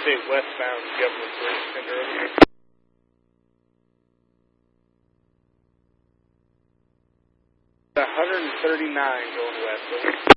Interstate westbound Governor Bridge earlier. 139 going west.